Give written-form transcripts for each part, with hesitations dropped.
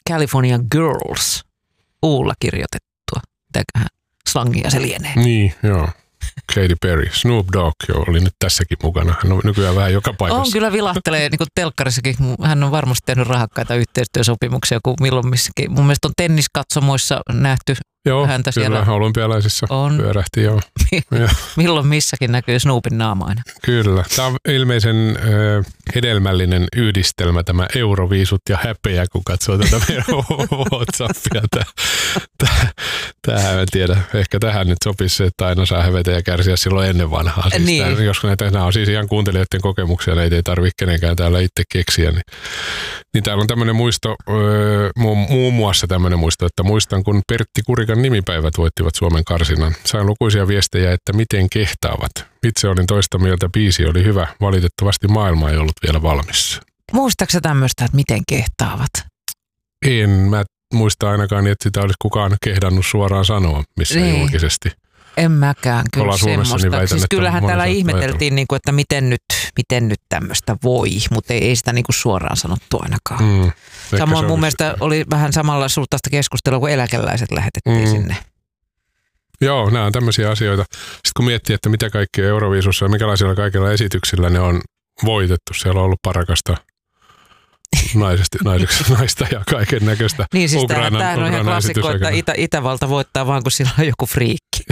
California Girls, uulla kirjoitettua. Mitäköhän slangia se lienee? Niin, joo. Katy Perry. Snoop Dogg oli nyt tässäkin mukana. Hän on nykyään vähän joka paikassa. On kyllä vilahtelee, niin kuin telkkarissakin. Hän on varmasti tehnyt rahakkaita yhteistyösopimuksia kuin milloin missäkin. Mun mielestä on tenniskatsomoissa nähty häntä siellä. Joo, kyllä. Olympialaisissa pyörähti, joo. Milloin missäkin näkyy Snoopin naama aina. Kyllä. Tämä on ilmeisen hedelmällinen yhdistelmä, tämä euroviisut ja häpeä, kun katsoo tätä meidän WhatsAppia. Tähän en tiedä. Ehkä tähän nyt sopisi se, että aina saa hävetä ja kärsiä silloin ennen vanhaa. Siis niin. Jos nämä on siis ihan kuuntelijoiden kokemuksia, näitä ei tarvitse kenenkään täällä itse keksiä. Niin täällä on tämmöinen muisto, muun muassa tämmöinen muisto, että muistan, kun Pertti Kurikan nimipäivät voittivat Suomen karsinnan. Sain lukuisia viestejä, että miten kehtaavat. Itse olin toista mieltä, biisi oli hyvä. Valitettavasti maailma ei ollut vielä valmis. Muistaaksä tämmöistä, että miten kehtaavat? En mä muista ainakaan, että sitä olisi kukaan kehdannut suoraan sanoa missään julkisesti. En mäkään kyllä Ollaan Suomessa, niin väitän, siis kyllähän täällä ihmeteltiin, niin kuin, että miten nyt tämmöistä voi, mutta ei sitä niin kuin suoraan sanottu ainakaan. Samoin mun mielestä oli vähän samalla suuntaista keskustelua, kun eläkeläiset lähetettiin sinne. Joo, nämä on tämmöisiä asioita. Sitten kun miettii, että mitä kaikkea Euroviisussa ja minkälaisilla kaikilla esityksillä ne on voitettu, siellä on ollut parakasta naista ja kaiken näköistä. Niin siis tämähän on ihan klassikko, että Itävalta voittaa vaan, kun sillä on joku friikki.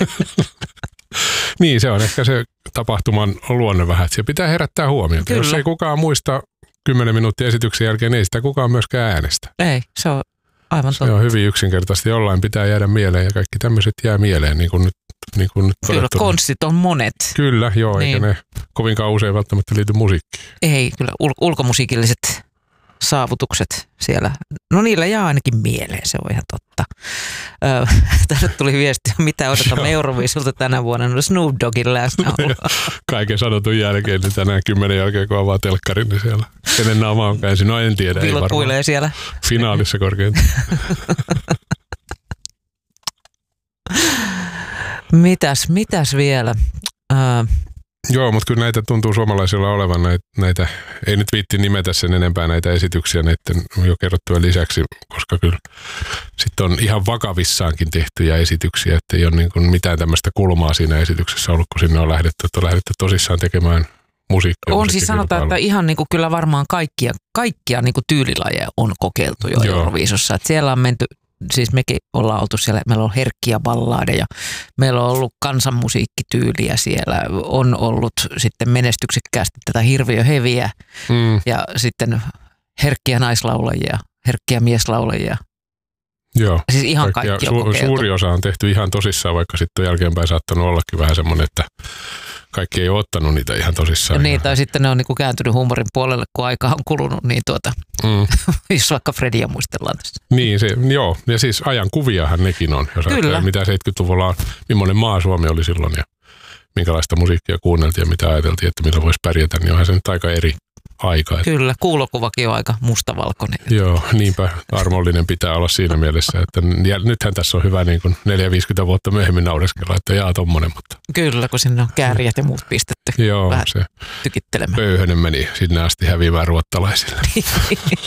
Niin, se on ehkä se tapahtuman luonne vähän, että se pitää herättää huomiota. Kyllä. Jos ei kukaan muista 10 minuuttia esityksen jälkeen, niin ei sitä kukaan myöskään äänestä. Ei, se on aivan totta. Se on hyvin yksinkertaisesti. Jollain pitää jäädä mieleen ja kaikki tämmöiset jää mieleen, niin kuin nyt kyllä, todettu. konstit on monet. Kyllä, joo, niin. Eikä ne kovinkaan usein välttämättä liity musiikkiin. Ei, kyllä ulkomusiikilliset saavutukset siellä. No niillä jää ainakin mieleen, se on ihan totta. Tänne tuli viesti, mitä odotamme Euroviisulta tänä vuonna. No Snoop Doggin läsnäolo. Kaiken sanotun jälkeen, niin tänään 10 jälkeen, kun avaa telkkarin, niin siellä kenen naama on käänsi. No en tiedä, ei varmaan. Siellä. Finaalissa korkeintaan. Mitäs vielä? Joo, mutta kyllä näitä tuntuu suomalaisilla olevan näitä, ei nyt viitti nimetä sen enempää näitä esityksiä näiden jo kerrottuja lisäksi, koska kyllä sitten on ihan vakavissaankin tehtyjä esityksiä, että ei ole niin kuin mitään tämmöistä kulmaa siinä esityksessä ollut, kun sinne on lähdetty tosissaan tekemään musiikkia. On siis sanotaan, että ihan niin kuin kyllä varmaan kaikkia niin kuin tyylilajeja on kokeiltu jo Euroviisussa, että siellä on menty. Siis mekin ollaan oltu siellä, meillä on herkkiä balladeja, meillä on ollut kansanmusiikkityyliä siellä, on ollut sitten menestyksekkäästi tätä hirviöheviä ja sitten herkkiä naislaulajia, herkkiä mieslaulajia. Joo, siis ihan kaikki on kokeiltu. Suuri osa on tehty ihan tosissaan, vaikka sitten on jälkeenpäin saattanut ollakin vähän semmoinen, että kaikki ei ole ottanut niitä ihan tosissaan. Niin, tai sitten ne on niinku kääntynyt huumorin puolelle, kun aika on kulunut, niin jos vaikka Fredia muistellaan tässä. Niin, joo, ja siis ajan kuviahan nekin on, jos ajattelee, mitä 70-luvulla on, millainen maa Suomi oli silloin ja minkälaista musiikkia kuunneltiin ja mitä ajateltiin, että millä voisi pärjätä, niin onhan se nyt aika eri aika. Kyllä, kuulokuvakin on aika mustavalkoinen. Joo, niinpä armollinen pitää olla siinä mielessä, että nythän tässä on hyvä niin kuin 4-50 vuotta myöhemmin naureskella, että jaa tommonen, mutta... Kyllä, kun sinne on kääriät ja muut pistetty. Joo, vähän se tykittelemään. Pöyhönen meni sinne asti häviämään ruottalaisille.